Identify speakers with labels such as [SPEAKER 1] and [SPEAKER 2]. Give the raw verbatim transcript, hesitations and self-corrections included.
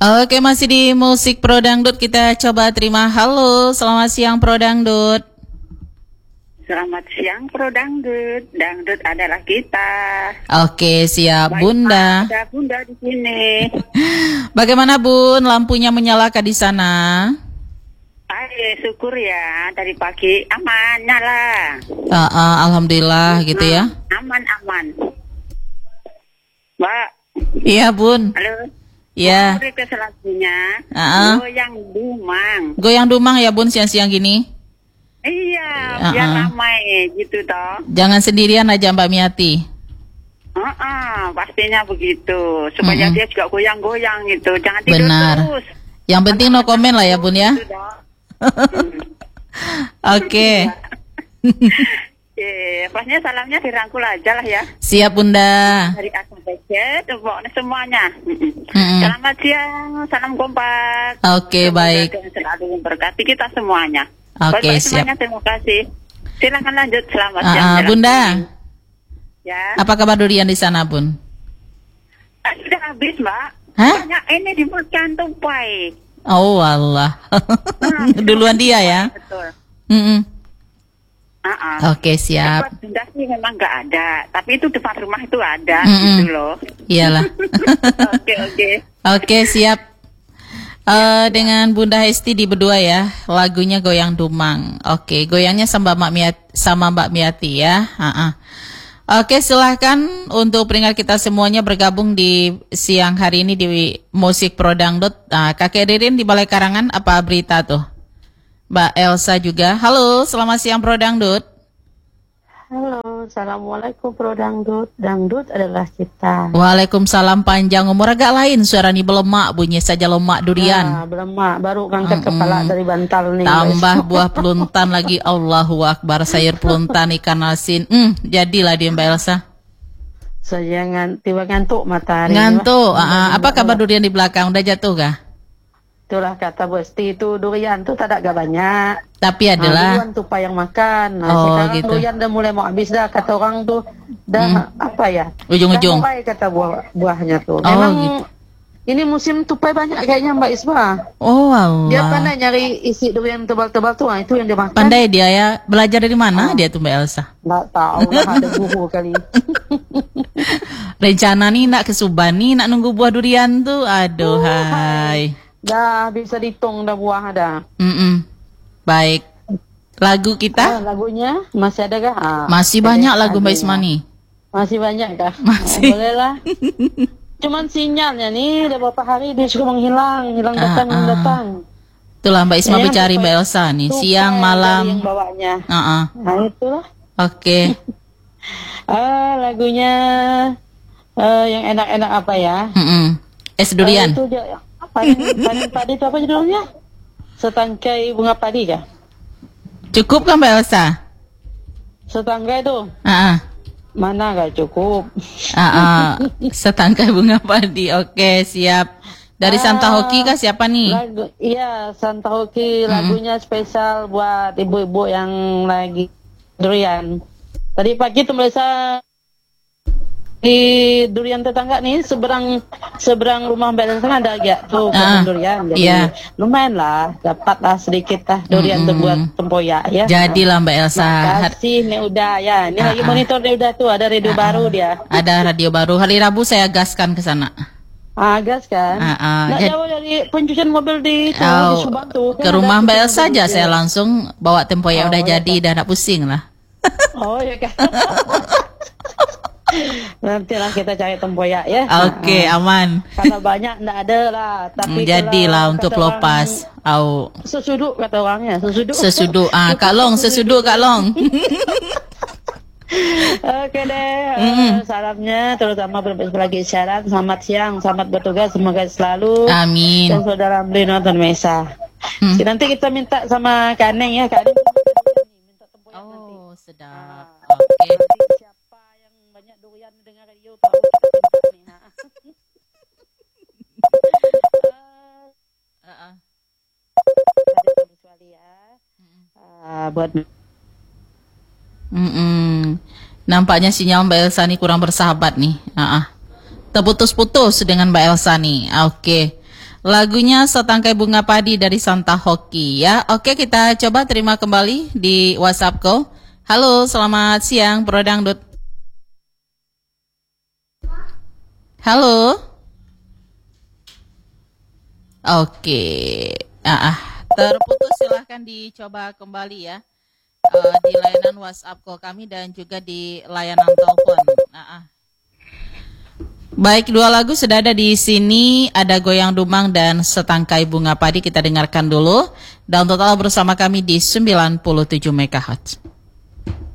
[SPEAKER 1] Oke, masih di musik Pro Dangdut, kita coba terima. Halo, selamat siang Pro Dangdut.
[SPEAKER 2] Selamat siang Pro Dangdut. Dangdut adalah kita.
[SPEAKER 1] Oke, siap.
[SPEAKER 2] Baik,
[SPEAKER 1] Bunda.
[SPEAKER 2] ada Bunda di sini.
[SPEAKER 1] Bagaimana Bun, lampunya menyala di sana?
[SPEAKER 2] Ay, syukur ya, dari pagi aman, nyala.
[SPEAKER 1] Uh, uh, Alhamdulillah gitu ya.
[SPEAKER 2] Aman, aman. Mbak.
[SPEAKER 1] Iya Bun.
[SPEAKER 2] Halo.
[SPEAKER 1] Iya.
[SPEAKER 2] Mau request lagunya.
[SPEAKER 1] Uh-uh.
[SPEAKER 2] Goyang Dumang.
[SPEAKER 1] Goyang Dumang ya Bun, siang-siang gini.
[SPEAKER 2] Iya,
[SPEAKER 1] Uh-uh.
[SPEAKER 2] biar ramai gitu toh.
[SPEAKER 1] Jangan sendirian aja Mbak Miati.
[SPEAKER 2] Uh-uh, pastinya begitu. Supaya
[SPEAKER 1] Mm-mm.
[SPEAKER 2] dia juga goyang-goyang gitu. Jangan tidur
[SPEAKER 1] Benar.
[SPEAKER 2] terus.
[SPEAKER 1] Yang penting no komen lah ya Bun ya.
[SPEAKER 2] Gitu toh.
[SPEAKER 1] Oke.
[SPEAKER 2] Eh, pasnya salamnya dirangkul aja lah ya.
[SPEAKER 1] Siap Bunda.
[SPEAKER 2] Dari A sampai Z, pokoknya semuanya.
[SPEAKER 1] Mm-mm.
[SPEAKER 2] Selamat siang, salam kompak.
[SPEAKER 1] Oke,
[SPEAKER 2] Semoga
[SPEAKER 1] baik.
[SPEAKER 2] Tuhan selalu memberkati kita semuanya.
[SPEAKER 1] Oke,
[SPEAKER 2] Baik-baik
[SPEAKER 1] siap.
[SPEAKER 2] semuanya, terima kasih. Silakan lanjut, selamat
[SPEAKER 1] Ah,
[SPEAKER 2] siang.
[SPEAKER 1] ah,
[SPEAKER 2] Jalan
[SPEAKER 1] Bunda.
[SPEAKER 2] kaki. Ya.
[SPEAKER 1] Apa kabar durian di sana Bun?
[SPEAKER 2] Ah, sudah habis, Mbak.
[SPEAKER 1] Hah?
[SPEAKER 2] Banyak ini dimakan tupai.
[SPEAKER 1] Oh Allah. Duluan dia ya.
[SPEAKER 2] Betul.
[SPEAKER 1] Mm-mm.
[SPEAKER 2] Ah, ah.
[SPEAKER 1] Oke, siap.
[SPEAKER 2] Tempat Bunda sih memang nggak ada, tapi itu depan rumah itu ada,
[SPEAKER 1] Mm-mm.
[SPEAKER 2] gitu loh.
[SPEAKER 1] Iyalah.
[SPEAKER 2] Oke, oke.
[SPEAKER 1] Oke, siap. Eh dengan Bunda Hesti di berdua ya, lagunya Goyang Dumang. Oke, goyangnya sama Mbak Miati, sama Mbak Miati ya. Ha-ha. Oke, silahkan untuk peringkat kita semuanya bergabung di siang hari ini di musik Pro Dangdut. Nah, Kakek Ririn di Balai Karangan, apa berita tuh? Mbak Elsa juga. Halo, selamat siang Pro Dangdut.
[SPEAKER 3] Halo, assalamualaikum Pro Dangdut. Dangdut adalah kita.
[SPEAKER 1] Waalaikumsalam, panjang umur, agak lain suara nih, belemak bunyi saja lemak durian.
[SPEAKER 3] Ah, belemak, baru ngangkat
[SPEAKER 1] Mm-mm.
[SPEAKER 3] kepala dari bantal nih.
[SPEAKER 1] Tambah buah peluntan lagi, Allahu Akbar, sayur peluntan, ikan asin. Hmm, jadilah dia Mbak Elsa.
[SPEAKER 3] Saya ngan, tiba ngantuk matahari.
[SPEAKER 1] Ngantuk.
[SPEAKER 3] Wah.
[SPEAKER 1] Ah, apa kabar durian di belakang? Udah jatuh kah?
[SPEAKER 3] Itulah kata Bu Esti, itu durian tuh tak ada gak banyak.
[SPEAKER 1] Tapi
[SPEAKER 3] Nah,
[SPEAKER 1] adalah
[SPEAKER 3] duluan tuh yang makan. Nah,
[SPEAKER 1] Oh,
[SPEAKER 3] sekarang
[SPEAKER 1] gitu.
[SPEAKER 3] durian udah mulai mau habis dah. Kata orang tuh, dah apa ya?
[SPEAKER 1] Ujung-ujung.
[SPEAKER 3] Dah mulai kata buah, buahnya tuh.
[SPEAKER 1] Oh,
[SPEAKER 3] Memang
[SPEAKER 1] gitu.
[SPEAKER 3] ini musim tupai banyak kayaknya Mbak Isma.
[SPEAKER 1] Oh
[SPEAKER 3] Dia
[SPEAKER 1] Allah.
[SPEAKER 3] pandai nyari isi durian tebal-tebal tuh, nah, itu yang dia makan.
[SPEAKER 1] Pandai dia ya. Belajar dari mana dia tuh Mbak Elsa?
[SPEAKER 3] Nggak tahu lah, ada guru kali.
[SPEAKER 1] Rencana nih nak ke Subang nih, nak nunggu buah durian tuh. Aduh, hai.
[SPEAKER 3] Dah bisa dihitung dah buah dah.
[SPEAKER 1] Mm-mm. Baik. Lagu
[SPEAKER 3] Ah,
[SPEAKER 1] kita?
[SPEAKER 3] lagunya masih ada kah? Ah,
[SPEAKER 1] Masih
[SPEAKER 3] ada-
[SPEAKER 1] banyak lagu
[SPEAKER 3] ada
[SPEAKER 1] Mbak
[SPEAKER 3] ya.
[SPEAKER 1] Ismani.
[SPEAKER 3] Masih banyak kah?
[SPEAKER 1] Masih.
[SPEAKER 3] Ah, boleh lah. Cuman sinyalnya nih udah beberapa hari dia suka menghilang, hilang
[SPEAKER 1] Ah,
[SPEAKER 3] datang, hilang
[SPEAKER 1] ah.
[SPEAKER 3] datang.
[SPEAKER 1] Itulah Mbak Isma
[SPEAKER 3] Kayaknya
[SPEAKER 1] mencari
[SPEAKER 3] tupai-
[SPEAKER 1] Mbak Elsa nih,
[SPEAKER 3] tupai
[SPEAKER 1] siang
[SPEAKER 3] dari
[SPEAKER 1] malam.
[SPEAKER 3] yang bawanya.
[SPEAKER 1] Ah, ah.
[SPEAKER 3] Nah itulah.
[SPEAKER 1] Oke.
[SPEAKER 3] Ah, lagunya eh, yang enak-enak apa ya?
[SPEAKER 1] Mm-mm. Es durian.
[SPEAKER 3] Eh, itu dia. Padi, padi, padi itu apa judulnya? Setangkai bunga padi kah?
[SPEAKER 1] Cukup kan Mbak Elsa?
[SPEAKER 3] Setangkai itu
[SPEAKER 1] Ah, ah.
[SPEAKER 3] mana gak cukup?
[SPEAKER 1] Ah, ah. Setangkai bunga padi. Oke, siap. Dari
[SPEAKER 3] Ah.
[SPEAKER 1] Santa Hoki kah siapa nih?
[SPEAKER 3] Lagu, iya, Santa Hoki lagunya spesial buat ibu-ibu yang lagi durian. Tadi pagi tuh biasa di durian tetangga nih seberang seberang rumah Mbak Elsa kan ada ya tuh
[SPEAKER 1] Ah,
[SPEAKER 3] kebun durian. Jadi
[SPEAKER 1] iya.
[SPEAKER 3] lumayan lah, dapat lah sedikit lah durian tuh
[SPEAKER 1] Mm-mm.
[SPEAKER 3] buat tempoyak ya.
[SPEAKER 1] Jadilah Mbak Elsa. Har-
[SPEAKER 3] Makasih nih udah ya. Ini
[SPEAKER 1] Ah,
[SPEAKER 3] lagi
[SPEAKER 1] ah.
[SPEAKER 3] monitor nih udah tuh ada radio baru dia.
[SPEAKER 1] Ada radio baru. Hari Rabu saya gaskan ke sana.
[SPEAKER 3] Agas kan?
[SPEAKER 1] Ah, ah.
[SPEAKER 3] Nggak
[SPEAKER 1] Jad-
[SPEAKER 3] jauh dari pencucian mobil di, tuh,
[SPEAKER 1] Oh,
[SPEAKER 3] di Subang tuh.
[SPEAKER 1] ke
[SPEAKER 3] Kan
[SPEAKER 1] rumah
[SPEAKER 3] ada
[SPEAKER 1] Mbak
[SPEAKER 3] pencucian
[SPEAKER 1] Elsa
[SPEAKER 3] mobil
[SPEAKER 1] aja
[SPEAKER 3] juga.
[SPEAKER 1] saya langsung bawa tempoyak
[SPEAKER 3] Oh,
[SPEAKER 1] udah
[SPEAKER 3] iya,
[SPEAKER 1] jadi, dah nak pusing lah.
[SPEAKER 3] Oh ya kan. Nanti lah kita cari tempoyak ya.
[SPEAKER 1] Oke,
[SPEAKER 3] Nah,
[SPEAKER 1] aman.
[SPEAKER 3] kalau banyak enggak ada lah. Tapi
[SPEAKER 1] Hmm, Jadilah
[SPEAKER 3] kalau
[SPEAKER 1] untuk
[SPEAKER 3] kata orang,
[SPEAKER 1] pelopas. Au.
[SPEAKER 3] Sesuduk kata orangnya. Sesuduk.
[SPEAKER 1] Sesuduk. Ah, Kak Long, sesuduk Kak Long.
[SPEAKER 3] Oke deh. eh, Salamnya terutama berbagai lagi syarat. Selamat siang, selamat bertugas, semoga selalu.
[SPEAKER 1] Amin.
[SPEAKER 3] Dan saudara Blino dan Mesa.
[SPEAKER 1] Hmm.
[SPEAKER 3] Nanti kita minta sama Kak Neng ya, Kak Neng. Minta tempoyak nanti.
[SPEAKER 1] Oh, sedap. Oke.
[SPEAKER 3] Nanti siapa yang banyak durian dengar radio tahu kita minta nih. Nah.
[SPEAKER 1] Ah, ah.
[SPEAKER 3] Ada kecuali ya. Ah, buat
[SPEAKER 1] Mm-mm. Nampaknya sinyal Mbak Elsa nih kurang bersahabat nih. Ah, ah. Terputus-putus dengan Mbak Elsa nih. Ah, Oke. Lagunya Setangkai Bunga Padi dari Santa Hoki ya. Oke, kita coba terima kembali di WhatsAppku. Halo, selamat siang Pro Dangdut. Halo. Oke. Ah, ah. Terputus, silahkan dicoba kembali ya. Uh, di layanan WhatsApp call kami dan juga di layanan telepon. Nah, ah. Baik, dua lagu sudah ada di sini, ada Goyang Dumang dan Setangkai Bunga Padi, kita dengarkan dulu. Dan total bersama kami di sembilan puluh tujuh megahertz.